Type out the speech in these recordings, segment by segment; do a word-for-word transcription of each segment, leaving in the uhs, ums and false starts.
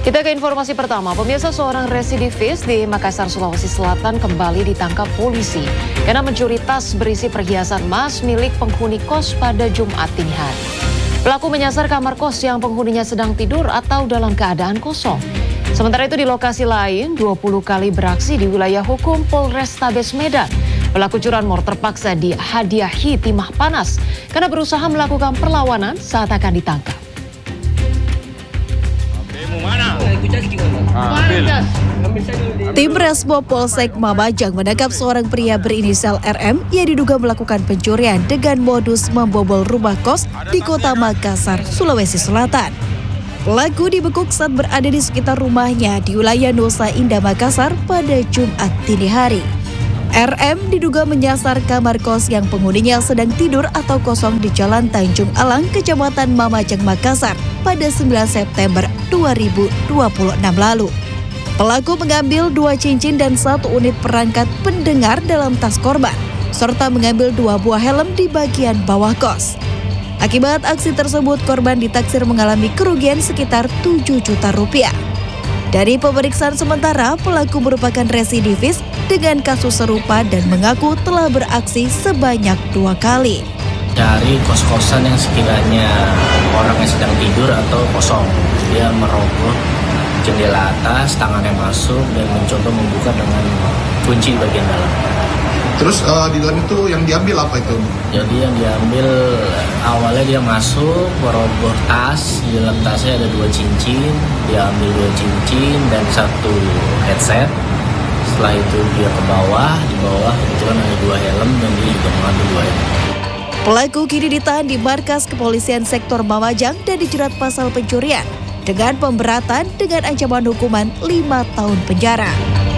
Kita ke informasi pertama. Pemirsa, seorang residivis di Makassar, Sulawesi Selatan kembali ditangkap polisi karena mencuri tas berisi perhiasan emas milik penghuni kos pada Jumat dini hari. Pelaku menyasar kamar kos yang penghuninya sedang tidur atau dalam keadaan kosong. Sementara itu di lokasi lain, dua puluh kali beraksi di wilayah hukum Polrestabes Medan. Pelaku curanmor terpaksa dihadiahi timah panas karena berusaha melakukan perlawanan saat akan ditangkap. Tim Resmo Polsek Mamajang menangkap seorang pria berinisial R M yang diduga melakukan pencurian dengan modus membobol rumah kos di Kota Makassar, Sulawesi Selatan. Pelaku dibekuk saat berada di sekitar rumahnya di wilayah Nusa Indah, Makassar pada Jumat dini hari. R M diduga menyasar kamar kos yang penghuninya sedang tidur atau kosong di Jalan Tanjung Alang, Kecamatan Mamajang, Makassar pada sembilan September dua ribu dua puluh enam lalu. Pelaku mengambil dua cincin dan satu unit perangkat pendengar dalam tas korban, serta mengambil dua buah helm di bagian bawah kos. Akibat aksi tersebut, korban ditaksir mengalami kerugian sekitar tujuh juta rupiah. Dari pemeriksaan sementara, pelaku merupakan residivis dengan kasus serupa dan mengaku telah beraksi sebanyak dua kali. Dari kos-kosan yang sekiranya orang yang sedang tidur atau kosong, dia merogoh jendela atas, tangannya masuk dan mencoba membuka dengan kunci bagian dalam. Terus uh, di dalam itu yang diambil apa itu? Jadi yang diambil awalnya dia masuk, merogoh tas, di dalam tasnya ada dua cincin, dia ambil dua cincin dan satu headset. Setelah itu dia ke bawah, di bawah kebetulan ada dua helm dan dia juga mengambil dua helm. Pelaku kini ditahan di markas kepolisian sektor Mamajang dan dijerat pasal pencurian dengan pemberatan dengan ancaman hukuman lima tahun penjara.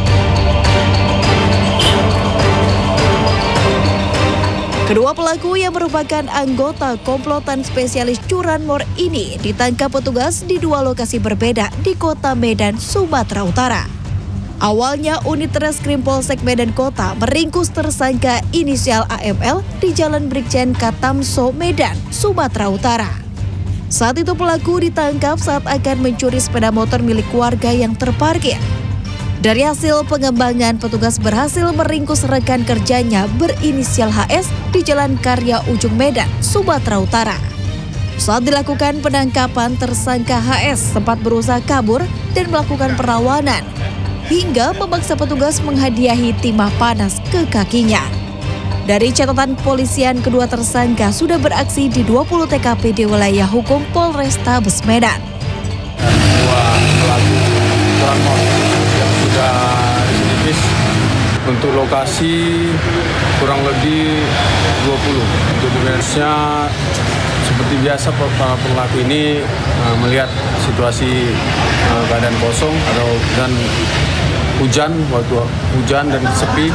Kedua pelaku yang merupakan anggota komplotan spesialis curanmor ini ditangkap petugas di dua lokasi berbeda di Kota Medan, Sumatera Utara. Awalnya unit Reskrim Polsek Medan Kota meringkus tersangka inisial A M L di Jalan Brigjen Katamso, Medan, Sumatera Utara. Saat itu pelaku ditangkap saat akan mencuri sepeda motor milik warga yang terparkir. Dari hasil pengembangan, petugas berhasil meringkus rekan kerjanya berinisial H S di Jalan Karya Ujung Medan, Sumatera Utara. Saat dilakukan penangkapan, tersangka H S sempat berusaha kabur dan melakukan perlawanan, hingga memaksa petugas menghadiahi timah panas ke kakinya. Dari catatan kepolisian, kedua tersangka sudah beraksi di dua puluh T K P di wilayah hukum Polrestabes Medan. Dua pelaku curanmor yang sudah residivis untuk lokasi kurang lebih dua puluh. Untuk dimensinya seperti biasa, para pelaku ini uh, melihat situasi uh, keadaan kosong atau dan hujan, waktu hujan dan sepi.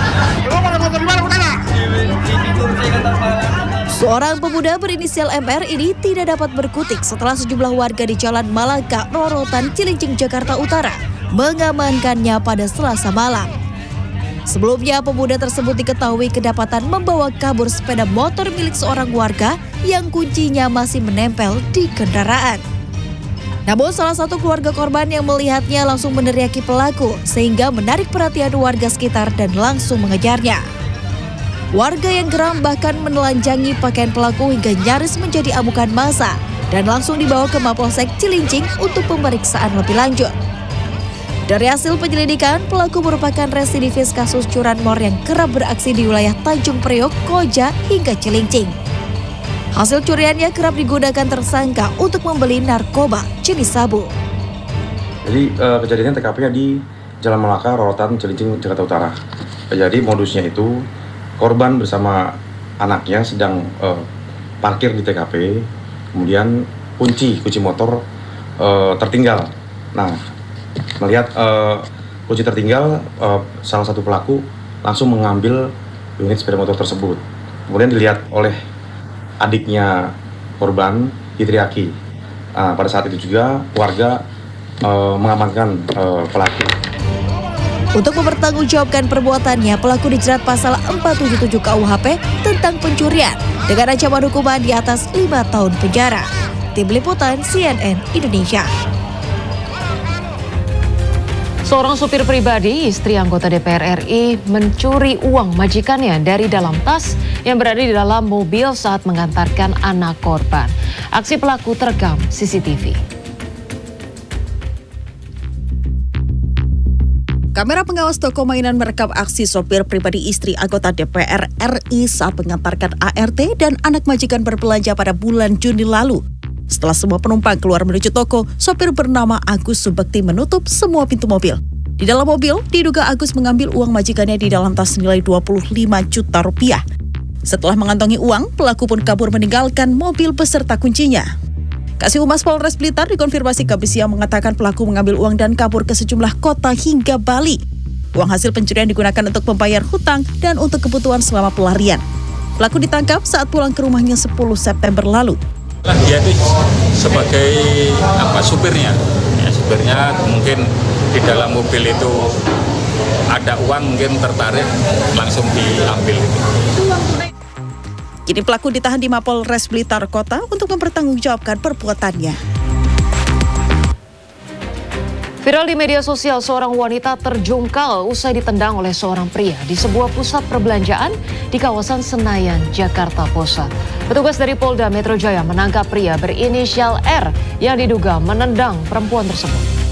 Seorang pemuda berinisial M R ini tidak dapat berkutik setelah sejumlah warga di Jalan Malaka, Rorotan, Cilincing, Jakarta Utara mengamankannya pada Selasa malam. Sebelumnya, pemuda tersebut diketahui kedapatan membawa kabur sepeda motor milik seorang warga yang kuncinya masih menempel di kendaraan. Namun salah satu keluarga korban yang melihatnya langsung meneriaki pelaku sehingga menarik perhatian warga sekitar dan langsung mengejarnya. Warga yang geram bahkan menelanjangi pakaian pelaku hingga nyaris menjadi amukan massa dan langsung dibawa ke Mapolsek Cilincing untuk pemeriksaan lebih lanjut. Dari hasil penyelidikan, pelaku merupakan residivis kasus curanmor yang kerap beraksi di wilayah Tanjung Priok, Koja, hingga Cilincing. Hasil curiannya kerap digunakan tersangka untuk membeli narkoba jenis sabu. Jadi uh, kejadiannya T K P-nya di Jalan Malaka, Rorotan, Cilincing, Jakarta Utara. Jadi modusnya itu korban bersama anaknya sedang uh, parkir di T K P, kemudian kunci kunci motor uh, tertinggal. Nah, melihat uh, kunci tertinggal, uh, salah satu pelaku langsung mengambil unit sepeda motor tersebut. Kemudian dilihat oleh adiknya korban, diteriaki. Nah, pada saat itu juga warga uh, mengamankan uh, pelaku. Untuk mempertanggungjawabkan perbuatannya, pelaku dijerat pasal empat tujuh tujuh K U H P tentang pencurian dengan ancaman hukuman di atas lima tahun penjara. Tim Liputan C N N Indonesia. Seorang supir pribadi, istri anggota D P R R I, mencuri uang majikannya dari dalam tas yang berada di dalam mobil saat mengantarkan anak korban. Aksi pelaku terekam C C T V. Kamera pengawas toko mainan merekam aksi sopir pribadi istri anggota D P R R I saat mengantarkan A R T dan anak majikan berbelanja pada bulan Juni lalu. Setelah semua penumpang keluar menuju toko, sopir bernama Agus Subekti menutup semua pintu mobil. Di dalam mobil, diduga Agus mengambil uang majikannya di dalam tas senilai dua puluh lima juta rupiah. Setelah mengantongi uang, pelaku pun kabur meninggalkan mobil beserta kuncinya. Kasih Humas Polres Blitar dikonfirmasi Kamis siang mengatakan pelaku mengambil uang dan kabur ke sejumlah kota hingga Bali. Uang hasil pencurian digunakan untuk membayar hutang dan untuk kebutuhan selama pelarian. Pelaku ditangkap saat pulang ke rumahnya sepuluh September lalu. Dia itu sebagai apa supirnya, ya, supirnya mungkin di dalam mobil itu ada uang, mungkin tertarik langsung diambil. Kini pelaku ditahan di Mapolres Blitar Kota untuk mempertanggungjawabkan perbuatannya. Viral di media sosial, seorang wanita terjungkal usai ditendang oleh seorang pria di sebuah pusat perbelanjaan di kawasan Senayan, Jakarta Pusat. Petugas dari Polda Metro Jaya menangkap pria berinisial R yang diduga menendang perempuan tersebut.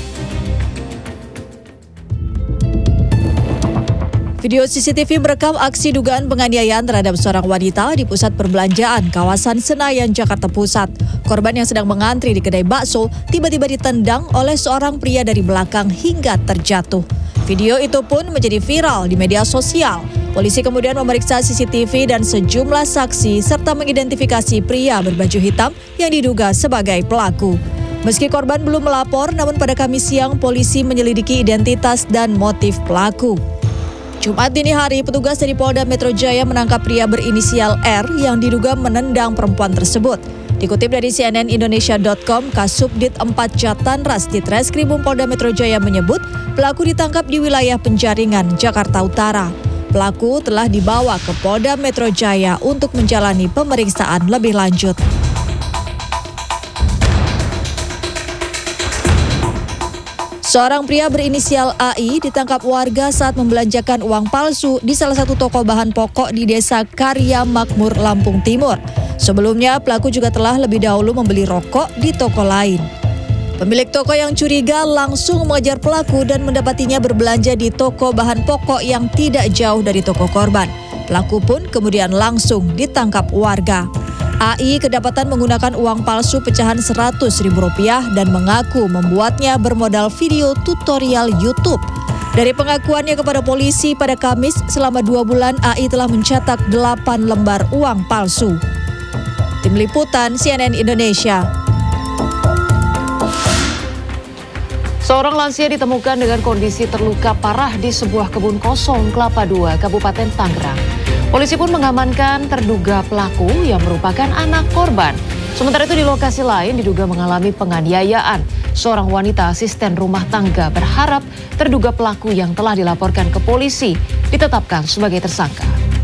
Video C C T V merekam aksi dugaan penganiayaan terhadap seorang wanita di pusat perbelanjaan kawasan Senayan, Jakarta Pusat. Korban yang sedang mengantri di kedai bakso tiba-tiba ditendang oleh seorang pria dari belakang hingga terjatuh. Video itu pun menjadi viral di media sosial. Polisi kemudian memeriksa C C T V dan sejumlah saksi serta mengidentifikasi pria berbaju hitam yang diduga sebagai pelaku. Meski korban belum melapor, namun pada Kamis siang polisi menyelidiki identitas dan motif pelaku. Jumat dini hari, petugas dari Polda Metro Jaya menangkap pria berinisial R yang diduga menendang perempuan tersebut. Dikutip dari C N N Indonesia dot com, Kasubdit empat Jatanras di Treskrimum Polda Metro Jaya menyebut pelaku ditangkap di wilayah Penjaringan, Jakarta Utara. Pelaku telah dibawa ke Polda Metro Jaya untuk menjalani pemeriksaan lebih lanjut. Seorang pria berinisial A I ditangkap warga saat membelanjakan uang palsu di salah satu toko bahan pokok di Desa Karya Makmur, Lampung Timur. Sebelumnya, pelaku juga telah lebih dahulu membeli rokok di toko lain. Pemilik toko yang curiga langsung mengejar pelaku dan mendapatinya berbelanja di toko bahan pokok yang tidak jauh dari toko korban. Pelaku pun kemudian langsung ditangkap warga. A I kedapatan menggunakan uang palsu pecahan seratus ribu rupiah dan mengaku membuatnya bermodal video tutorial YouTube. Dari pengakuannya kepada polisi pada Kamis, selama dua bulan A I telah mencetak delapan lembar uang palsu. Tim Liputan C N N Indonesia. Seorang lansia ditemukan dengan kondisi terluka parah di sebuah kebun kosong Kelapa dua, Kabupaten Tangerang. Polisi pun mengamankan terduga pelaku yang merupakan anak korban. Sementara itu di lokasi lain diduga mengalami penganiayaan. Seorang wanita asisten rumah tangga berharap terduga pelaku yang telah dilaporkan ke polisi ditetapkan sebagai tersangka.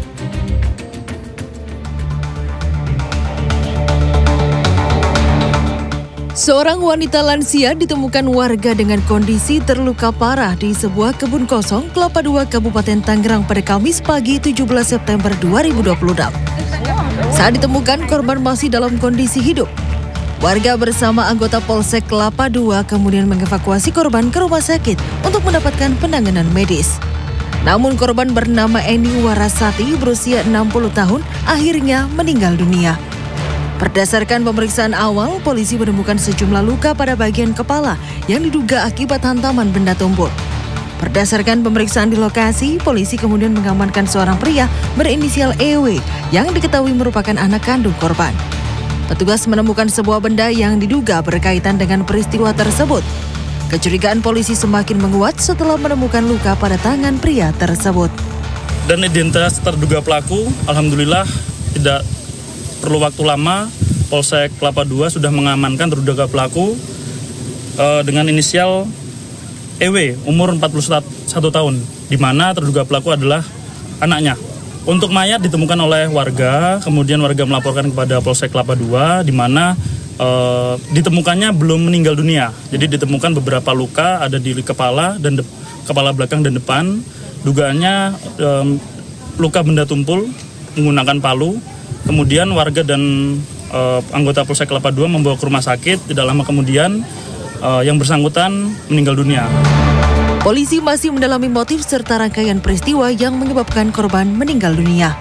Seorang wanita lansia ditemukan warga dengan kondisi terluka parah di sebuah kebun kosong Kelapa dua Kabupaten Tangerang pada Kamis pagi tujuh belas September dua ribu dua puluh enam. Saat ditemukan, korban masih dalam kondisi hidup. Warga bersama anggota Polsek Kelapa dua kemudian mengevakuasi korban ke rumah sakit untuk mendapatkan penanganan medis. Namun korban bernama Eni Warasati berusia enam puluh tahun akhirnya meninggal dunia. Berdasarkan pemeriksaan awal, polisi menemukan sejumlah luka pada bagian kepala yang diduga akibat hantaman benda tumpul. Berdasarkan pemeriksaan di lokasi, polisi kemudian mengamankan seorang pria berinisial E W yang diketahui merupakan anak kandung korban. Petugas menemukan sebuah benda yang diduga berkaitan dengan peristiwa tersebut. Kecurigaan polisi semakin menguat setelah menemukan luka pada tangan pria tersebut. Dan identitas terduga pelaku, alhamdulillah tidak perlu waktu lama, Polsek Kelapa dua sudah mengamankan terduga pelaku uh, dengan inisial E W, umur empat puluh satu tahun, di mana terduga pelaku adalah anaknya. Untuk mayat ditemukan oleh warga, kemudian warga melaporkan kepada Polsek Kelapa dua, di mana uh, ditemukannya belum meninggal dunia. Jadi ditemukan beberapa luka, ada di kepala dan kepala belakang dan depan. Dugaannya um, luka benda tumpul menggunakan palu. Kemudian warga dan uh, anggota Polsek Kelapa dua membawa ke rumah sakit. Tidak lama kemudian uh, yang bersangkutan meninggal dunia. Polisi masih mendalami motif serta rangkaian peristiwa yang menyebabkan korban meninggal dunia.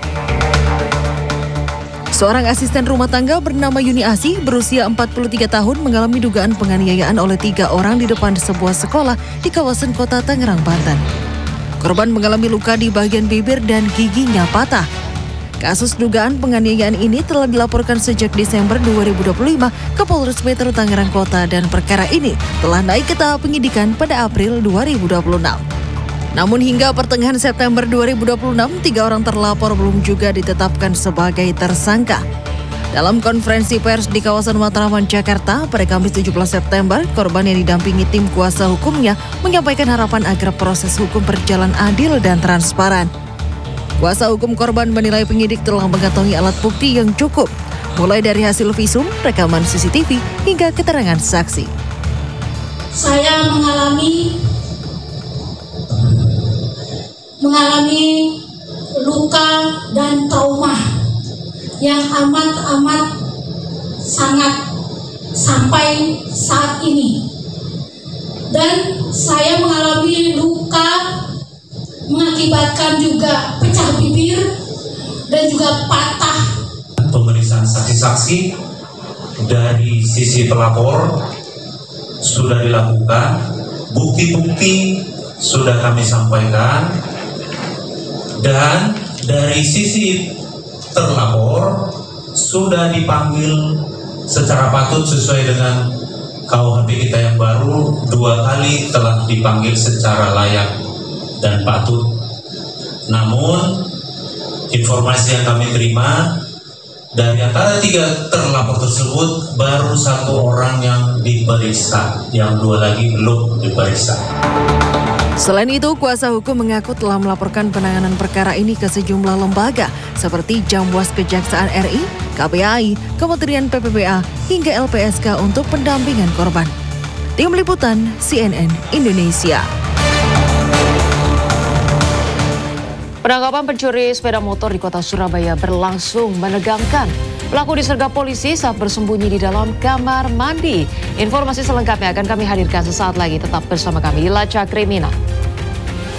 Seorang asisten rumah tangga bernama Yuni Asih berusia empat puluh tiga tahun mengalami dugaan penganiayaan oleh tiga orang di depan sebuah sekolah di kawasan Kota Tangerang, Banten. Korban mengalami luka di bagian bibir dan giginya patah. Kasus dugaan penganiayaan ini telah dilaporkan sejak Desember dua ribu dua puluh lima ke Polres Metro Tangerang Kota dan perkara ini telah naik ke tahap penyidikan pada April dua ribu dua puluh enam. Namun hingga pertengahan September dua ribu dua puluh enam, tiga orang terlapor belum juga ditetapkan sebagai tersangka. Dalam konferensi pers di kawasan Matraman, Jakarta pada Kamis tujuh belas September, korban yang didampingi tim kuasa hukumnya menyampaikan harapan agar proses hukum berjalan adil dan transparan. Kuasa hukum korban menilai penyidik telah mengantongi alat bukti yang cukup, mulai dari hasil visum, rekaman C C T V, hingga keterangan saksi. Saya mengalami mengalami luka dan trauma yang amat-amat sangat sampai saat ini. Dan saya mengalami luka mengakibatkan juga pecah bibir dan juga patah. Pemeriksaan saksi-saksi dari sisi pelapor sudah dilakukan, bukti-bukti sudah kami sampaikan, dan dari sisi terlapor sudah dipanggil secara patut sesuai dengan K U H P kita yang baru, dua kali telah dipanggil secara layak dan patut. Namun informasi yang kami terima dari antara tiga terlapor tersebut baru satu orang yang diperiksa, yang dua lagi belum diperiksa. Selain itu, kuasa hukum mengaku telah melaporkan penanganan perkara ini ke sejumlah lembaga seperti Jamwas Kejaksaan R I, K P A I, Kementerian P P P A, hingga L P S K untuk pendampingan korban. Tim Liputan C N N Indonesia. Penangkapan pencuri sepeda motor di kota Surabaya berlangsung menegangkan. Pelaku disergap polisi saat bersembunyi di dalam kamar mandi. Informasi selengkapnya akan kami hadirkan sesaat lagi. Tetap bersama kami di Lacak Kriminal.